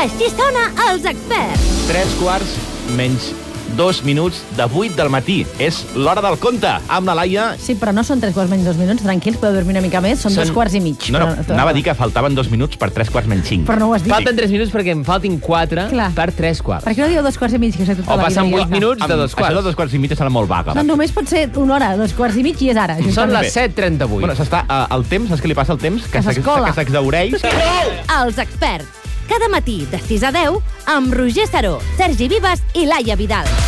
Així sona Els Experts. 2:45 de 8 del matí. És l'hora del conte, amb la Laia. Sí, però no són 2:45, tranquils, podeu dormir una mica més, són 2:15. No, anava a dir que faltaven 2 minuts per 3:45. Però no ho has dit. Falten 3 minuts perquè em faltin 4 Clar. per 3:15. Per què no diu 2:15, que sé tota O la vida? passen 8 ja? minuts de 2 Això de quarts. 2:15 serà molt vaga. No, només pot ser una hora, 2:15 i és ara. Són justament. les 7:38. Bueno, s'està el temps, saps què li passa al temps? Que s'escola. s'exhaureix. Els Experts. Cada matí de 6 a 10 amb Roger Saró, Sergi Vives i Laia Vidal.